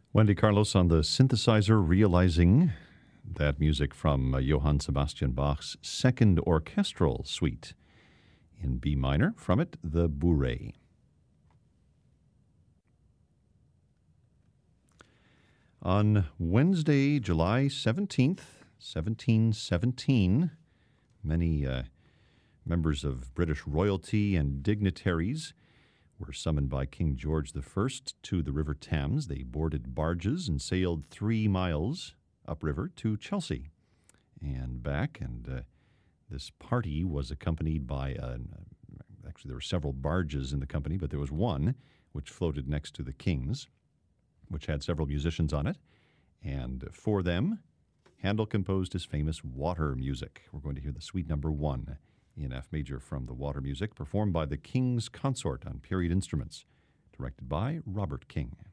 Wendy Carlos on the synthesizer, realizing that music from Johann Sebastian Bach's Second Orchestral Suite in B minor. From it, the Bourrée. On Wednesday, July 17th, 1717, many members of British royalty and dignitaries were summoned by King George I to the River Thames. They boarded barges and sailed 3 miles upriver to Chelsea and back. And this party was accompanied by, actually there were several barges in the company, but there was one which floated next to the King's, which had several musicians on it. And for them, Handel composed his famous Water Music. We're going to hear the Suite Number 1 in F major from the Water Music, performed by the King's Consort on period instruments, directed by Robert King.